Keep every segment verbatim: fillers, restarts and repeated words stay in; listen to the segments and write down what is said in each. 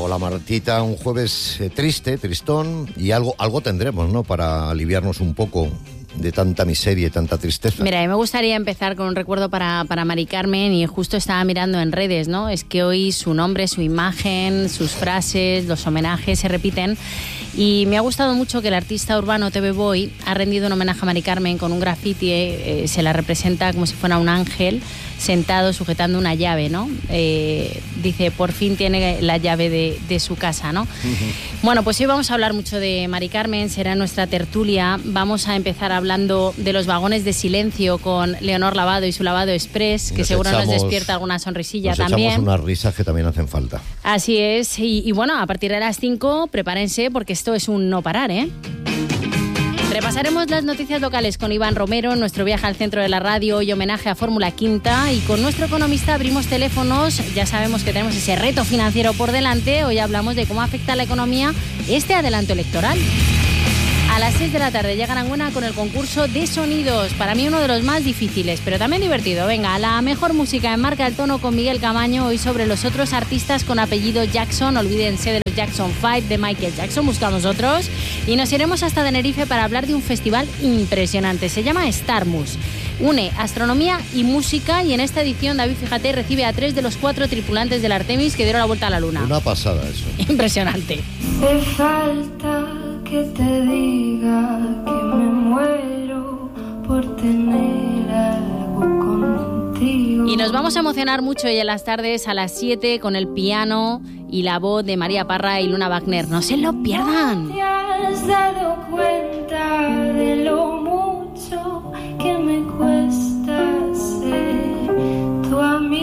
Hola Martita, un jueves eh, triste, tristón, y algo, algo tendremos, ¿no?, para aliviarnos un poco de tanta miseria y tanta tristeza. Mira, a mí me gustaría empezar con un recuerdo para, para Mari Carmen, y justo estaba mirando en redes, ¿no? Es que hoy su nombre, su imagen, sus frases, los homenajes se repiten, y me ha gustado mucho que el artista urbano T V Boy ha rendido un homenaje a Mari Carmen con un graffiti, eh, se la representa como si fuera un ángel sentado sujetando una llave, ¿no? Eh, dice, por fin tiene la llave de, de su casa, ¿no? Uh-huh. Bueno, pues hoy vamos a hablar mucho de Mari Carmen, será nuestra tertulia. Vamos a empezar hablando de los vagones de silencio con Leonor Lavado y su Lavado Express, que nos seguro echamos, nos despierta alguna sonrisilla nos también. Nos echamos unas risas que también hacen falta. Así es, y, y bueno, a partir de las cinco, prepárense porque esto es un no parar, ¿eh? Repasaremos las noticias locales con Iván Romero, nuestro viaje al centro de la radio y homenaje a Fórmula Quinta, y con nuestro economista abrimos teléfonos. Ya sabemos que tenemos ese reto financiero por delante. Hoy hablamos de cómo afecta a la economía este adelanto electoral. A las seis de la tarde llega Aranguena con el concurso de sonidos, para mí uno de los más difíciles, pero también divertido. Venga, la mejor música en Marca el Tono con Miguel Camaño, hoy sobre los otros artistas con apellido Jackson. Olvídense de los Jackson cinco, de Michael Jackson, buscamos otros. Y nos iremos hasta Tenerife para hablar de un festival impresionante, se llama Starmus. Une astronomía y música, y en esta edición, David, fíjate, recibe a tres de los cuatro tripulantes del Artemis que dieron la vuelta a la Luna. Una pasada eso. Impresionante. Me falta que te diga que me muero por tener algo contigo. Y nos vamos a emocionar mucho hoy en las tardes a las siete con el piano y la voz de María Parra y Luna Wagner. No se lo pierdan. ¿No te has dado cuenta de lo mucho que me cuesta ser tu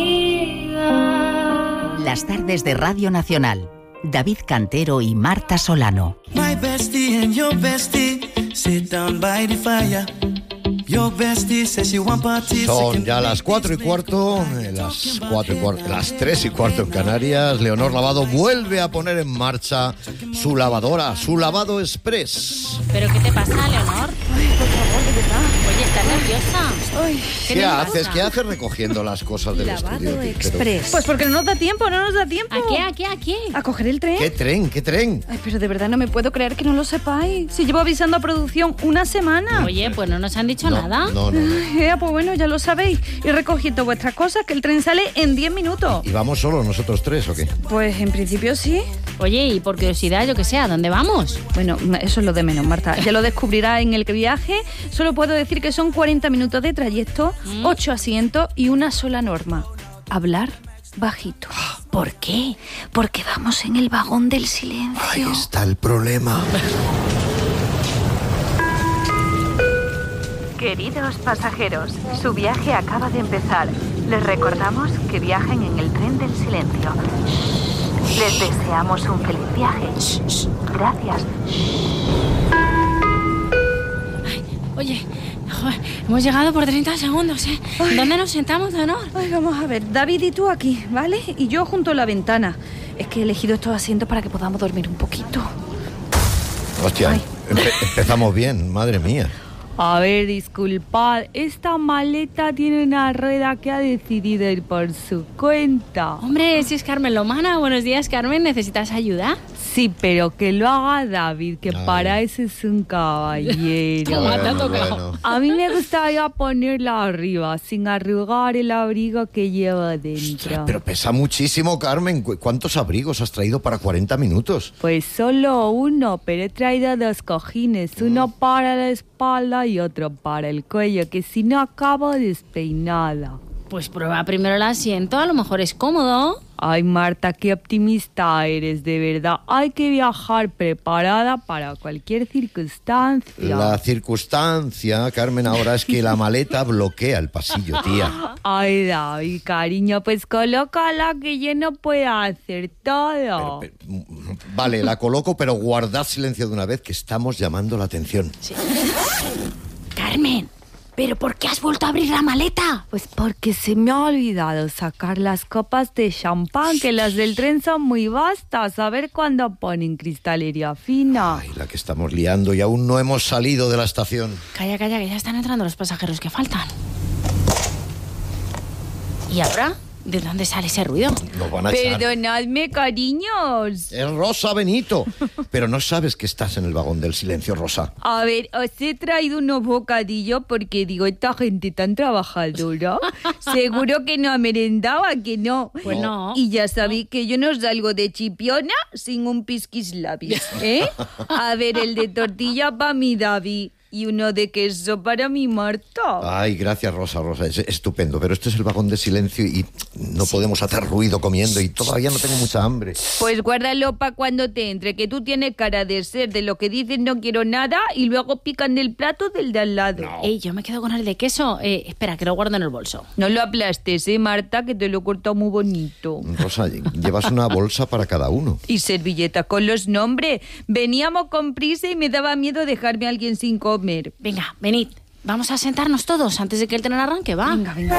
amiga? Las tardes de Radio Nacional. David Cantero y Marta Solano. My bestie and your bestie sit down by the fire. Your bestie says you want parties. Son ya las cuatro y cuarto, las cuatro y cuarto, las tres y cuarto en Canarias. Leonor Lavado vuelve a poner en marcha su lavadora, su Lavado Express. ¿Pero qué te pasa, Leonor? Ay, por favor, de verdad. Oye, ¿estás nerviosa? Ay, ¿Qué, ¿Qué haces? ¿Qué haces recogiendo las cosas del Lavado estudio? Express. Pero... Pues porque no nos da tiempo, no nos da tiempo. ¿A qué, a qué, a qué? ¿A coger el tren? ¿Qué tren? ¿Qué tren? Ay, pero de verdad no me puedo creer que no lo sepáis. Si llevo avisando a producción una semana. Oye, pues no nos han dicho no, nada. No, no, no. Eh, pues bueno, ya lo sabéis. Y recogiendo vuestras cosas, que el tren sale en diez minutos. ¿Y vamos solos nosotros tres o qué? Pues en principio sí. Oye, y por curiosidad, yo que sé, ¿a dónde vamos? Bueno, eso es lo de menos, Marta. Ya lo descubrirá en el viaje. Solo puedo decir que son cuarenta minutos de trayecto, ¿Mm? ocho asientos y una sola norma. Hablar bajito. ¿Por qué? Porque vamos en el vagón del silencio. Ahí está el problema. Queridos pasajeros, su viaje acaba de empezar. Les recordamos que viajen en el tren del silencio. Les deseamos un feliz viaje. Gracias. Ay, oye, joder, hemos llegado por treinta segundos, ¿eh? Ay. ¿Dónde nos sentamos, Leonor? Ay, vamos a ver, David y tú aquí, ¿vale? Y yo junto a la ventana. Es que he elegido estos asientos para que podamos dormir un poquito. Hostia, empe- empezamos bien, madre mía. A ver, disculpad, esta maleta tiene una rueda que ha decidido ir por su cuenta. Hombre, si es Carmen Lomana. Buenos días, Carmen, ¿necesitas ayuda? Sí, pero que lo haga David, que Ay. para eso es un caballero. Toma, te ha Bueno, tocado. bueno. A mí me gustaría ponerla arriba, sin arrugar el abrigo que llevo dentro. Pero pesa muchísimo, Carmen. ¿Cu- ¿Cuántos abrigos has traído para cuarenta minutos? Pues solo uno, pero he traído dos cojines, uno para la espalda y otro para el cuello, que si no acabo despeinada. Pues prueba primero el asiento, a lo mejor es cómodo. Ay, Marta, qué optimista eres, de verdad. Hay que viajar preparada para cualquier circunstancia. La circunstancia, Carmen, ahora es que la maleta bloquea el pasillo, tía. Ay, David, cariño, pues colócala que yo no puedo hacer todo. Pero, pero, vale, la coloco, pero guardad silencio de una vez, que estamos llamando la atención. Sí. Carmen, ¿pero por qué has vuelto a abrir la maleta? Pues porque se me ha olvidado sacar las copas de champán, que las del tren son muy vastas. A ver cuándo ponen cristalería fina. Ay, la que estamos liando y aún no hemos salido de la estación. Calla, calla, que ya están entrando los pasajeros que faltan. ¿Y ahora? ¿De dónde sale ese ruido? Nos van a echar. Perdonadme, cariños. Es Rosa Benito. Pero no sabes que estás en el vagón del silencio, Rosa. A ver, os he traído unos bocadillos porque digo, esta gente tan trabajadora, seguro que no ha merendado, ¿a que no? Pues no. Y ya sabéis que yo no salgo de Chipiona sin un pisquislabis, ¿eh? A ver, el de tortilla para mi David y uno de queso para mi Marta. Ay, gracias, Rosa, Rosa. Es estupendo. Pero este es el vagón de silencio y no podemos hacer ruido comiendo y todavía no tengo mucha hambre. Pues guárdalo para cuando te entre, que tú tienes cara de ser de lo que dicen no quiero nada y luego pican del plato del de al lado. No. Ey, yo me quedo con el de queso. Eh, espera, que lo guardo en el bolso. No lo aplastes, ¿eh, Marta? Que te lo he cortado muy bonito. Rosa, llevas una bolsa para cada uno. Y servilleta con los nombres. Veníamos con prisa y me daba miedo dejarme a alguien sin comer. Venga, venid. Vamos a sentarnos todos antes de que el tren arranque, ¿va? Venga, venga.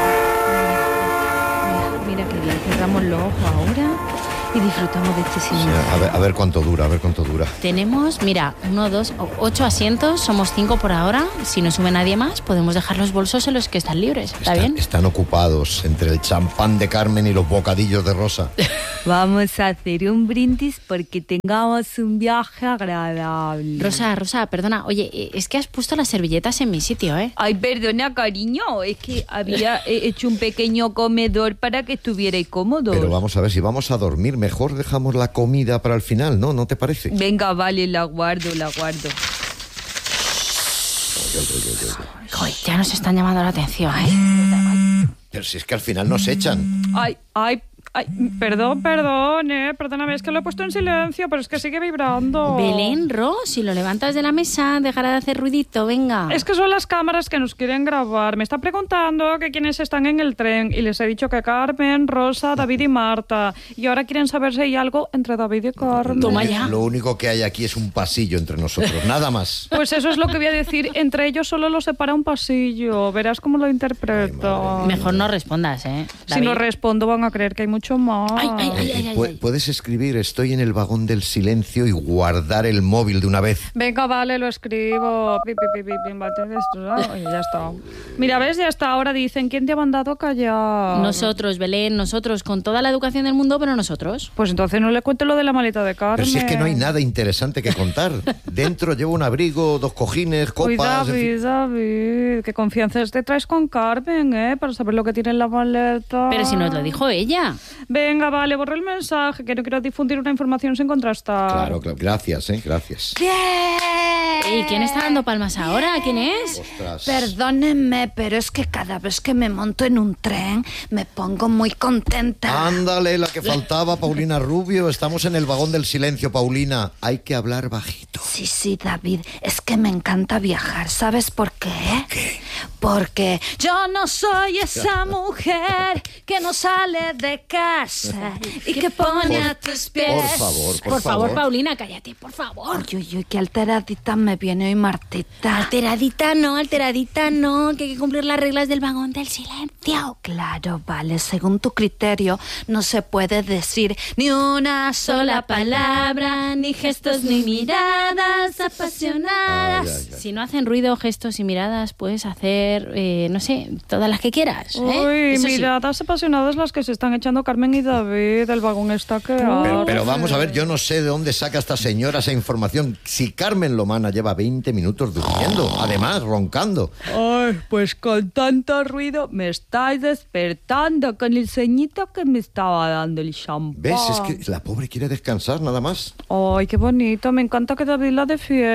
Mira, mira que bien. Cerramos los ojos ahora y disfrutamos de este Sí, silencio. a, ver, a ver cuánto dura, a ver cuánto dura. Tenemos, mira, uno, dos, o- ocho asientos. Somos cinco por ahora. Si no sube nadie más, podemos dejar los bolsos en los que están libres. ¿Está Están- bien? Están ocupados entre el champán de Carmen y los bocadillos de Rosa. Vamos a hacer un brindis porque tengamos un viaje agradable. Rosa, Rosa, perdona. Oye, eh, es que has puesto las servilletas en mi sitio, ¿eh? Ay, perdona, cariño. Es que había eh, hecho un pequeño comedor para que estuvierais cómodos. Pero vamos a ver, si vamos a dormir, mejor dejamos la comida para el final, ¿no? ¿No te parece? Venga, vale, la guardo, la guardo. Joder, ya nos están llamando la atención, ¿eh? Pero si es que al final nos echan. Ay, ay, ay, perdón, perdón, eh, perdóname, es que lo he puesto en silencio, pero es que sigue vibrando. Belén, Ro, si lo levantas de la mesa, dejará de hacer ruidito, venga. Es que son las cámaras que nos quieren grabar. Me está preguntando que quiénes están en el tren y les he dicho que Carmen, Rosa, David y Marta. Y ahora quieren saber si hay algo entre David y Carmen. Toma ya. Lo único que hay aquí es un pasillo entre nosotros, nada más. Pues eso es lo que voy a decir. Entre ellos solo los separa un pasillo. Verás cómo lo interpreto. Mejor no respondas, ¿eh? Si David. no respondo van a creer que hay mucho más. Ay, ay, ay, Eh, ay, ay, pu- ay. Puedes escribir, estoy en el vagón del silencio y guardar el móvil de una vez. Venga, vale, lo escribo. Pi, pi, pi, pi, pi, bate esto, ¿no? Oye, ya está. Mira, ¿ves? Ya está. Ahora dicen, ¿quién te ha mandado a callar? Nosotros, Belén, nosotros, con toda la educación del mundo, pero nosotros. Pues entonces no le cuento lo de la maleta de Carmen. Pero si es que no hay nada interesante que contar. Dentro llevo un abrigo, dos cojines, Uy, copas... en fin. David, David, qué confianza te traes con Carmen, ¿eh? Para saber lo que tiene en la maleta. Pero si nos lo dijo ella. Venga, vale, borra el mensaje, que no quiero difundir una información sin contrastar. Claro, claro, gracias, ¿eh? Gracias. ¿Y quién está dando palmas ahora? ¿Quién es? Ostras. Perdónenme, pero es que cada vez que me monto en un tren me pongo muy contenta. Ándale, la que faltaba, Paulina Rubio. Estamos en el vagón del silencio, Paulina. Hay que hablar bajito. Sí, sí, David, es que me encanta viajar. ¿Sabes por qué? ¿Qué? Porque yo no soy esa mujer que no sale de casa y que pone Por- a tus pies. Por favor, por, Por favor, Paulina, cállate, por favor. Uy, uy, uy, qué alteradita me viene hoy Martita. Alteradita no, alteradita no, que hay que cumplir las reglas del vagón del silencio. Claro, vale, según tu criterio no se puede decir ni una sola palabra, ni gestos ni miradas apasionadas. Ay, ay, ay. Si no hacen ruido, gestos y miradas, puedes hacer, eh, no sé, todas las que quieras. ¿eh? Uy, Eso sí. miradas apasionadas las que se están echando Carmen y David. El vagón está que Pero, arde. pero vamos a ver, yo no sé de dónde saca esta señora esa información. Si Carmen Lomana lleva veinte minutos durmiendo, además roncando. Ay, pues con tanto ruido me estáis despertando con el sueñito que me estaba dando el champán. ¿Ves? Es que la pobre quiere descansar nada más. Ay, qué bonito. Me encanta que David la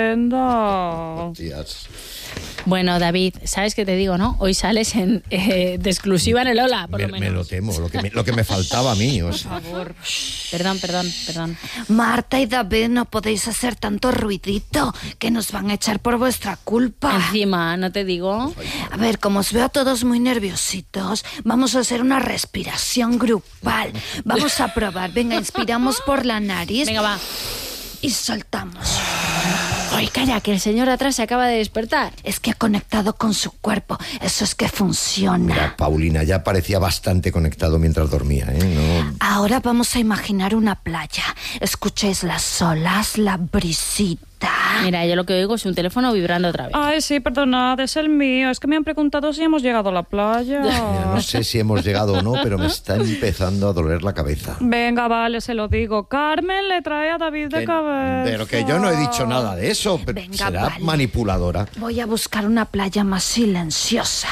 defienda. Tías. Bueno, David, ¿sabes qué te digo, no? Hoy sales en, eh, de exclusiva en el Ola, por Me, lo me menos. lo temo, lo que me, lo que me faltaba a mí. O sea. Perdón, perdón, perdón. Marta y David, no podéis hacer tanto ruidito, que nos van a echar por vuestra culpa. Encima, ¿no te digo? A ver, como os veo a todos muy nerviositos, vamos a hacer una respiración grupal. Vamos a probar. Venga, inspiramos por la nariz Venga, va. y soltamos. Oye, calla, que el señor de atrás se acaba de despertar. Es que ha conectado con su cuerpo. Eso es que funciona. Mira, Paulina, ya parecía bastante conectado mientras dormía, ¿eh? No... Ahora vamos a imaginar una playa. Escuchéis las olas, la brisita. Mira, yo lo que oigo es un teléfono vibrando otra vez. Ay, sí, perdonad, es el mío. Es que me han preguntado si hemos llegado a la playa. Mira, no sé si hemos llegado o no, pero me está empezando a doler la cabeza. Venga, vale, se lo digo. Carmen le trae a David de Que- cabeza. Pero que yo no he dicho nada de eso. pero Venga, será vale. manipuladora. Voy a buscar una playa más silenciosa.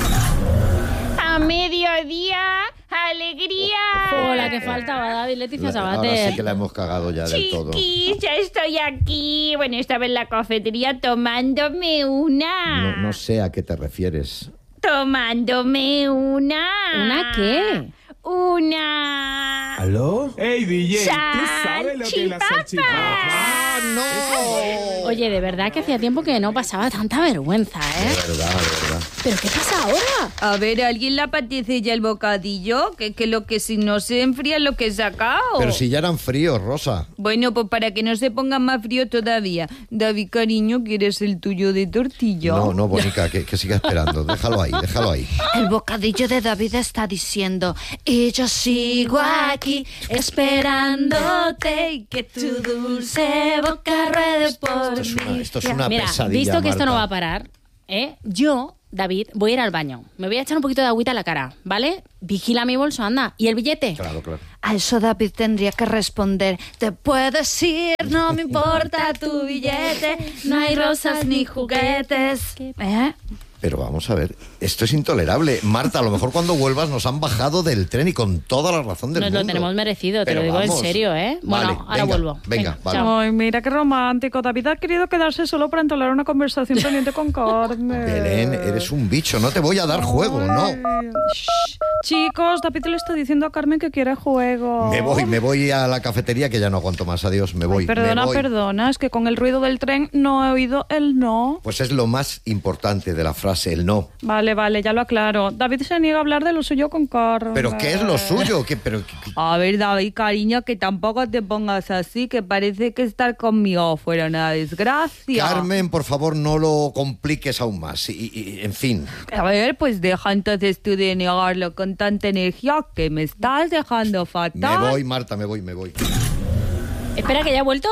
A mediodía, alegría. Hola, que faltaba David, Leticia La- Sabater. ahora sí que la hemos cagado ya del todo. Chiquis, ya estoy aquí. Bueno, estaba en la cafetería tomándome una. No, no sé a qué te refieres. Tomándome una. ¿Una qué? Una. ¿Aló? Hey, D J, ¿tú sabes lo que es la salchipapa? ¡Ah, no! Oye, de verdad que hacía tiempo que no pasaba tanta vergüenza, ¿eh? De verdad, de verdad. ¿Pero qué pasa ahora? A ver, ¿a alguien le apetece ya el bocadillo? Que, que lo que si no se enfría lo que he sacado. Pero si ya eran fríos, Rosa. Bueno, pues para que no se ponga más frío todavía. David, cariño, ¿quieres el tuyo de tortilla? No, no, Bonica, que, que siga esperando. Déjalo ahí, déjalo ahí. El bocadillo de David está diciendo, y yo sigo aquí esperándote y que tu dulce boca ruede por Esto es una, mí. esto es una Mira, pesadilla, visto que esto no Marta. va a parar, ¿eh? Yo, David, voy a ir al baño. Me voy a echar un poquito de agüita a la cara, ¿vale? Vigila mi bolso, anda. ¿Y el billete? Claro, claro. A eso David tendría que responder, te puedes ir, no me importa tu billete, no hay rosas ni juguetes. ¿Eh? Pero vamos a ver, esto es intolerable. Marta, a lo mejor cuando vuelvas nos han bajado del tren y con toda la razón del Nos mundo. lo tenemos merecido, te Pero lo digo vamos. en serio, ¿eh? Bueno, Vale, ahora venga, vuelvo. Venga, vale. chao. Ay, mira qué romántico. David ha querido quedarse solo para entablar una conversación pendiente con Carmen. Belén, eres un bicho, no te voy a dar juego, no. Shh. Chicos, David le está diciendo a Carmen que quiere juego. Me voy, me voy a la cafetería que ya no aguanto más. Adiós, me voy. Ay, perdona, me voy. perdona, es que con el ruido del tren no he oído el no. Pues es lo más importante de la frase, el no. Vale, vale, ya lo aclaro. David se niega a hablar de lo suyo con Carmen. ¿Pero qué es lo suyo? ¿Qué, pero, qué- A ver, David, cariño, que tampoco te pongas así, que parece que estar conmigo fuera una desgracia. Carmen, por favor, no lo compliques aún más. Y, y- en fin. A ver, pues deja entonces tú de negarlo con tanta energía que me estás dejando Me fatal. voy, Marta, me voy, me voy. Espera, que ya ha vuelto.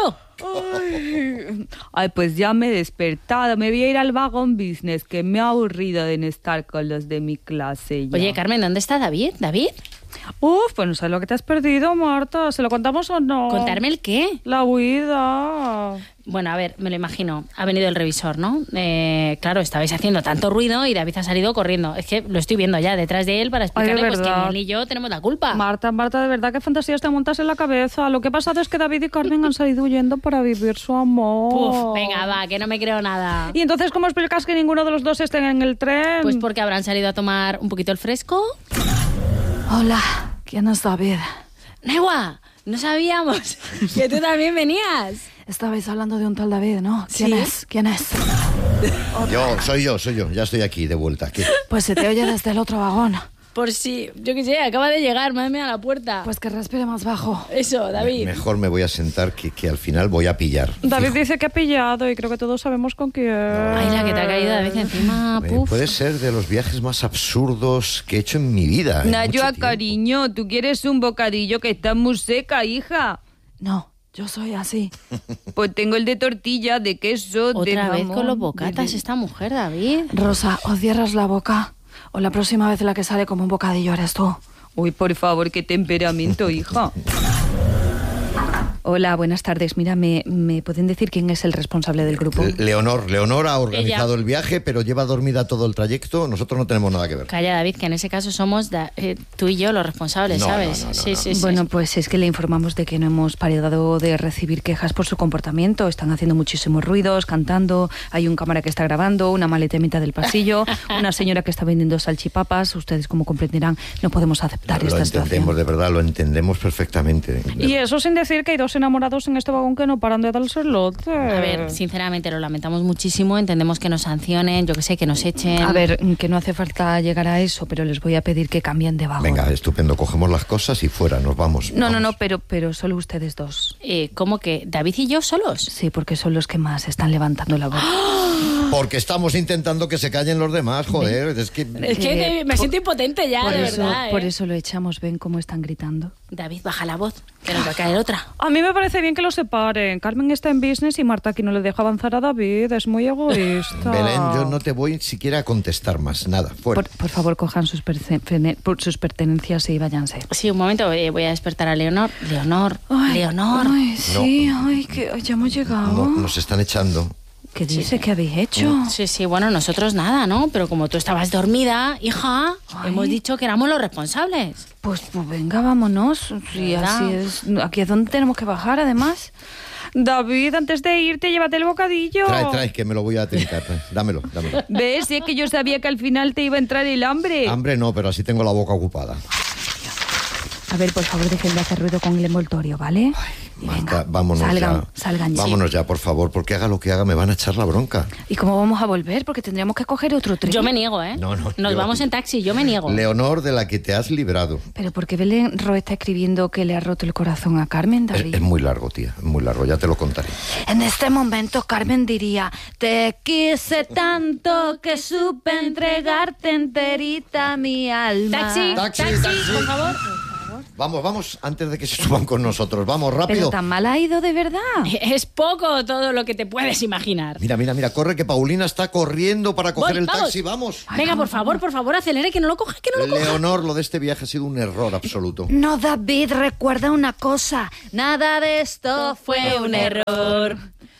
Ay, ay, pues ya me he despertado. Me voy a ir al vagón business, que me ha aburrido de no estar con los de mi clase ya. Oye, Carmen, ¿dónde está David? ¿David? Uf, pues no sabes lo que te has perdido, Marta. ¿Se lo contamos o no? ¿Contarme el qué? La huida. Bueno, a ver, me lo imagino. Ha venido el revisor, ¿no? Eh, claro, estabais haciendo tanto ruido y David ha salido corriendo. Es que lo estoy viendo ya detrás de él para explicarle pues, que verdad. ni él ni yo tenemos la culpa. Marta, Marta, de verdad, qué fantasías te montas en la cabeza. Lo que ha pasado es que David y Carmen han salido huyendo para vivir su amor. Uf, venga, va, que no me creo nada. ¿Y entonces cómo explicas que ninguno de los dos estén en el tren? Pues porque habrán salido a tomar un poquito el fresco. Hola, ¿quién es David? Newa, no sabíamos que tú también venías. Estabais hablando de un tal David, ¿no? ¿Quién ¿Sí? es? ¿Quién es? Yo, soy yo, soy yo. Ya estoy aquí de vuelta. ¿Qué? Pues se te oye desde el otro vagón. Por si, yo qué sé, acaba de llegar, madre a la puerta. Pues que respire más bajo. Eso, David. Mejor me voy a sentar que, que al final voy a pillar. David Fijo. dice que ha pillado y creo que todos sabemos con quién. Ay, la que te ha caído David encima, Eh, puf. Puede ser de los viajes más absurdos que he hecho en mi vida. en mucho Nayua, tiempo. cariño, ¿tú quieres un bocadillo que está muy seca, hija? No, yo soy así. Pues tengo el de tortilla, de queso, de Otra vez jamón, con los de- bocatas esta mujer, David. Rosa, o cierras la boca o la próxima vez la que sale como un bocadillo eres tú. Uy, por favor, qué temperamento, hija. Hola, buenas tardes. Mira, ¿me, ¿me pueden decir quién es el responsable del grupo? Le- Leonor, Leonor ha organizado Ella. el viaje, pero lleva dormida todo el trayecto. Nosotros no tenemos nada que ver. Calla, David, que en ese caso somos da- eh, tú y yo los responsables, No, ¿sabes? no, no, no, sí, no. sí, sí. Bueno, pues es que le informamos de que no hemos parado de recibir quejas por su comportamiento. Están haciendo muchísimos ruidos, cantando. Hay un cámara que está grabando, una maleta en mitad del pasillo, una señora que está vendiendo salchipapas. Ustedes, como comprenderán, no podemos aceptar Lo esta situación. entendemos, de verdad, lo entendemos perfectamente. Y eso sin decir que hay dos enamorados en este vagón que no paran de darse el lote. A ver, sinceramente lo lamentamos muchísimo, entendemos que nos sancionen, yo que sé, que nos echen. A ver, que no hace falta llegar a eso, pero les voy a pedir que cambien de vagón. Venga, estupendo. Cogemos las cosas y fuera, nos vamos. No, no, Vamos. no, pero, pero solo ustedes dos. Eh, ¿Cómo que David y yo solos? Sí, porque son los que más están levantando la voz. Porque estamos intentando que se callen los demás, joder. Es que... Es que Eh, te- me por- siento impotente ya, por de eso, verdad. por ¿eh? eso lo echamos. ¿Ven cómo están gritando? David, baja la voz, que nos va a caer otra. A mí me parece bien que lo separen. Carmen está en business y Marta aquí no le deja avanzar a David. Es muy egoísta. Belén, yo no te voy siquiera a contestar más. Nada, fuera. Por, por favor, cojan sus, perce- sus pertenencias y váyanse. Sí, un momento, eh, voy a despertar a Leonor. Leonor, ay, Leonor. Ay, sí, no. ay, que ya hemos llegado. No, nos están echando. ¿Qué dice? Sí. ¿Qué habéis hecho? Sí, sí, bueno, nosotros nada, ¿no? Pero como tú estabas dormida, hija, ay. hemos dicho que éramos los responsables. Pues, pues venga, vámonos. Sí, así es. Aquí es donde tenemos que bajar, además. David, antes de irte, llévate el bocadillo. Trae, trae, que me lo voy a trincar. Dámelo, dámelo. ¿Ves? Si es que yo sabía que al final te iba a entrar el hambre. Hambre no, pero así tengo la boca ocupada. A ver, por favor, dejen de hacer ruido con el envoltorio, ¿vale? Ay, Marta, vámonos salgan, ya. Salgan ya. Vámonos ya, por favor, porque haga lo que haga me van a echar la bronca. ¿Y cómo vamos a volver? Porque tendríamos que coger otro tren. Yo me niego, ¿eh? No, no. Nos yo... vamos en taxi, yo me niego. Leonor, de la que te has librado. Pero ¿por qué Belén Ro está escribiendo que le ha roto el corazón a Carmen, David? Es, es muy largo, tía, es muy largo, ya te lo contaré. En este momento Carmen diría: te quise tanto que supe entregarte enterita mi alma. Taxi, taxi, taxi, taxi. por favor. Vamos, vamos, antes de que se suban con nosotros. Vamos, rápido. Pero tan mal ha ido de verdad. Es poco todo lo que te puedes imaginar. Mira, mira, mira, corre que Paulina está corriendo para coger Voy, el vamos. taxi, vamos. Venga, por favor, por favor, acelere, que no lo coja, que no lo coja. Leonor, lo de este viaje ha sido un error absoluto. No, David, recuerda una cosa. Nada de esto fue un error.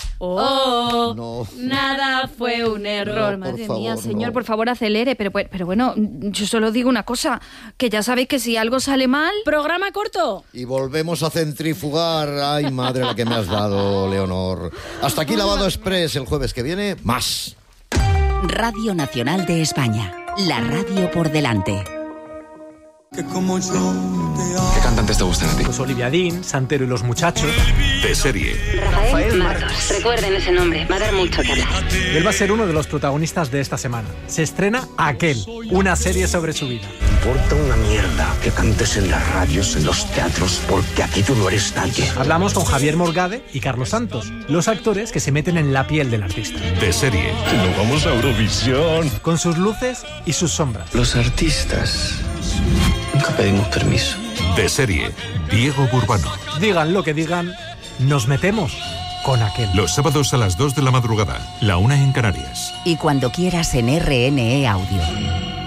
Oh, no. Nada fue un error. No, Madre favor, mía, señor, no. por favor, acelere. Pero, pero bueno, yo solo digo una cosa, que ya sabéis que si algo sale mal... Programa corto. Y volvemos a centrifugar. Ay, madre, la que me has dado, Leonor. Hasta aquí Lavado Express. El jueves que viene, más. Radio Nacional de España. La radio por delante. Que como yo te amo. ¿Qué cantantes te gustan a ti? Pues Olivia Dean, Santero y los Muchachos. De serie. Rafael Martos. Recuerden ese nombre, va a dar mucho que hablar. Él va a ser uno de los protagonistas de esta semana. Se estrena Aquel, una serie sobre su vida. Importa una mierda que cantes en las radios, en los teatros, porque aquí tú no eres nadie. Hablamos con Javier Morgade y Carlos Santos, los actores que se meten en la piel del artista. De serie. Nos vamos a Eurovisión. Con sus luces y sus sombras. Los artistas nunca pedimos permiso. De serie. Diego Burbano. Digan lo que digan, nos metemos con Aquel. Los sábados a las dos de la madrugada, la una en Canarias. Y cuando quieras en R N E Audio.